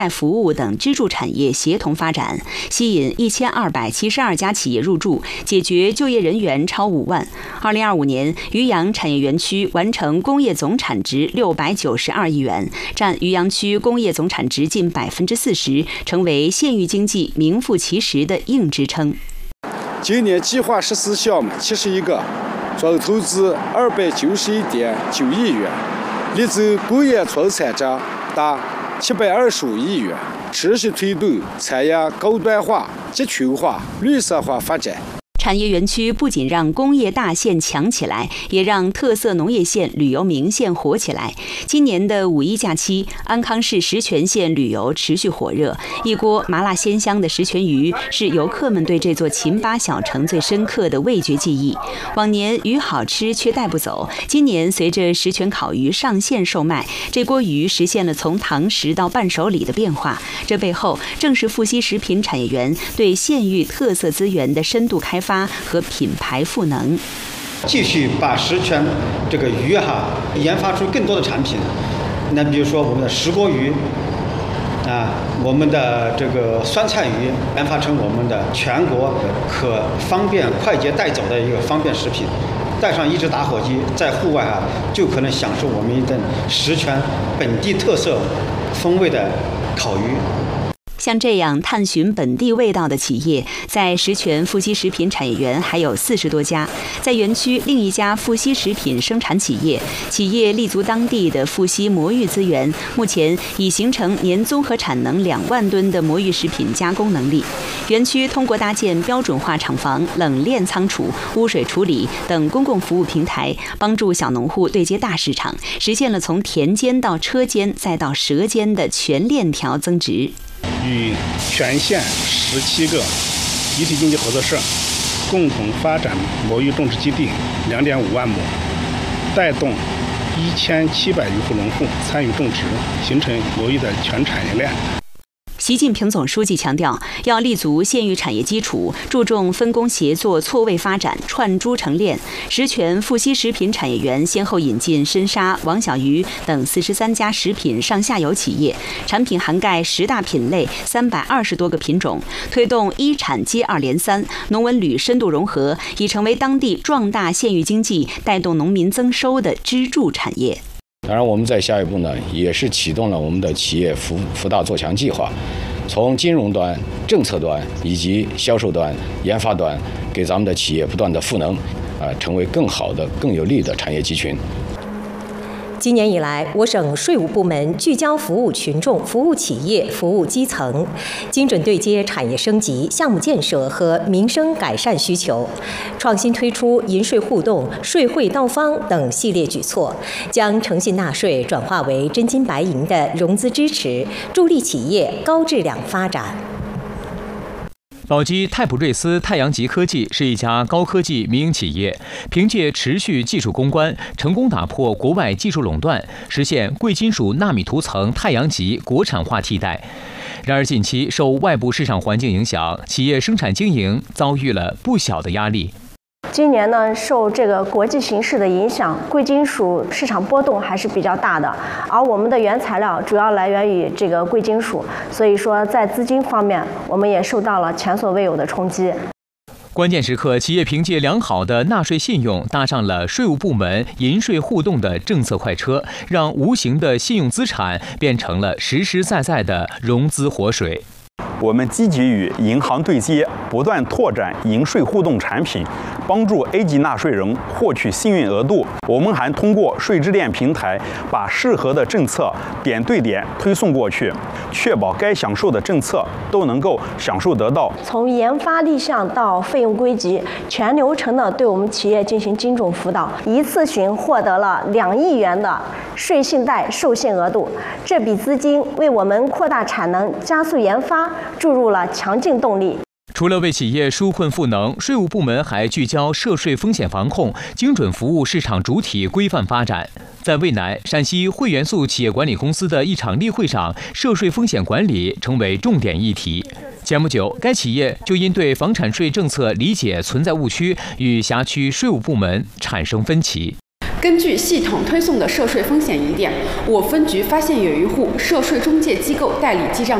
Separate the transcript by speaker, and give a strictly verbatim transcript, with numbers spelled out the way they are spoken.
Speaker 1: 服务等支柱产业协同发展，吸引一千二百七十二家企业入驻，解决就业人员超五万。二零二五年，渔阳产业园区完成工业总产值六百九十二亿元，占渔阳区工业总产值近百分之四十，成为县域经济名副其实的硬支撑。
Speaker 2: 今年计划实施项目七十一个，总投资二百九十一点九亿元，立足工业创产者达七百二十五亿元，持续推动产业高端化、集群化、绿色化发展。
Speaker 1: 产业园区不仅让工业大县强起来，也让特色农业县、旅游名县火起来。今年的五一假期，安康市石泉县旅游持续火热，一锅麻辣鲜香的石泉鱼是游客们对这座秦巴小城最深刻的味觉记忆。往年鱼好吃却带不走，今年随着石泉烤鱼上线售卖，这锅鱼实现了从堂食到伴手礼的变化。这背后正是富硒食品产业园对县域特色资源的深度开发和品牌赋能，
Speaker 3: 继续把石泉这个鱼哈研发出更多的产品。那比如说我们的石锅鱼啊，我们的这个酸菜鱼研发成我们的全国可方便快捷带走的一个方便食品。带上一只打火机，在户外啊就可能享受我们一顿石泉本地特色风味的烤鱼。
Speaker 1: 像这样探寻本地味道的企业，在石泉富硒食品产业园还有四十多家。在园区另一家富硒食品生产企业，企业立足当地的富硒魔芋资源，目前已形成年综合产能两万吨的魔芋食品加工能力。园区通过搭建标准化厂房、冷链仓储、污水处理等公共服务平台，帮助小农户对接大市场，实现了从田间到车间再到舌尖的全链条增值。
Speaker 4: 与全县十七个集体经济合作社共同发展魔芋种植基地两点五万亩，带动一千七百余户农户参与种植，形成魔芋的全产业链。
Speaker 1: 习近平总书记强调，要立足县域产业基础，注重分工协作、错位发展、串珠成链。石泉富硒食品产业园先后引进深沙、王小鱼等四十三家食品上下游企业，产品涵盖十大品类、三百二十多个品种，推动一产接二连三，农文旅深度融合，已成为当地壮大县域经济、带动农民增收的支柱产业。
Speaker 5: 当然，我们在下一步呢，也是启动了我们的企业辅辅导做强计划，从金融端、政策端以及销售端、研发端，给咱们的企业不断的赋能，啊，成为更好的、更有力的产业集群。
Speaker 6: 今年以来，我省税务部门聚焦服务群众、服务企业、服务基层，精准对接产业升级、项目建设和民生改善需求，创新推出银税互动、税汇到方等系列举措，将诚信纳税转化为真金白银的融资支持，助力企业高质量发展。
Speaker 7: 宝鸡泰普瑞斯太阳极科技是一家高科技民营企业，凭借持续技术攻关，成功打破国外技术垄断，实现贵金属纳米涂层太阳极国产化替代。然而，近期受外部市场环境影响，企业生产经营遭遇了不小的压力。
Speaker 8: 今年呢，受这个国际形势的影响，贵金属市场波动还是比较大的，而我们的原材料主要来源于这个贵金属，所以说在资金方面，我们也受到了前所未有的冲击。
Speaker 7: 关键时刻，企业凭借良好的纳税信用，搭上了税务部门银税互动的政策快车，让无形的信用资产变成了实实在在的融资活水。
Speaker 9: 我们积极与银行对接，不断拓展银税互动产品，帮助 A 级纳税人获取幸运额度。我们还通过税支链平台，把适合的政策点对点推送过去，确保该享受的政策都能够享受得到。
Speaker 8: 从研发立项到费用归集，全流程的对我们企业进行精准辅导，一次性获得了两亿元的税信贷受限额度。这笔资金为我们扩大产能、加速研发注入了强劲动力。
Speaker 7: 除了为企业纾困赋能，税务部门还聚焦涉税风险防控，精准服务市场主体规范发展。在渭南，陕西汇元素企业管理公司的一场例会上，涉税风险管理成为重点议题。前不久，该企业就因对房产税政策理解存在误区，与辖区税务部门产生分歧。
Speaker 10: 根据系统推送的涉税风险疑点，我分局发现有一户涉税中介机构代理记账